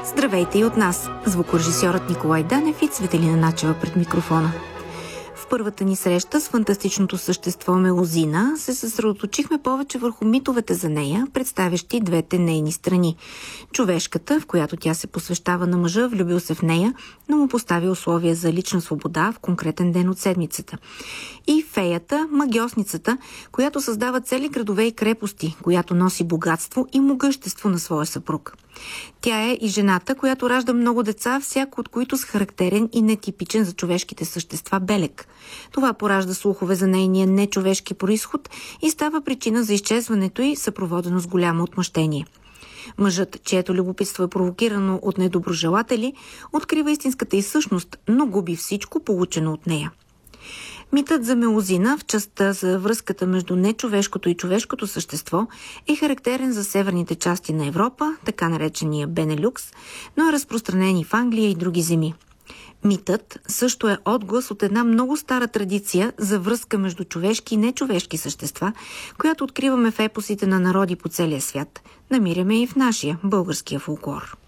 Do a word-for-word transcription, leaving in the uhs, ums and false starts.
Здравейте и от нас, звукорежисьорът Николай Данев и Цветелина Начева пред микрофона. В първата ни среща с фантастичното същество Мелозина се съсредоточихме повече върху митовете за нея, представящи двете нейни страни. Човешката, в която тя се посвещава на мъжа, влюбил се в нея, но му постави условия за лична свобода в конкретен ден от седмицата. И феята, магиосницата, която създава цели градове и крепости, която носи богатство и могъщество на своя съпруг. Тя е и жената, която ражда много деца, всяко от които с характерен и нетипичен за човешките същества белег. Това поражда слухове за нейния нечовешки происход и става причина за изчезването й, съпроводено с голямо отмъщение. Мъжът, чието любопитство е провокирано от недоброжелатели, открива истинската й същност, но губи всичко, получено от нея. Митът за Мелозина в частта за връзката между нечовешкото и човешкото същество е характерен за северните части на Европа, така наречения Бенелюкс, но е разпространен и в Англия и други земи. Митът също е отглас от една много стара традиция за връзка между човешки и нечовешки същества, която откриваме в епосите на народи по целия свят. Намираме и в нашия българския фолклор.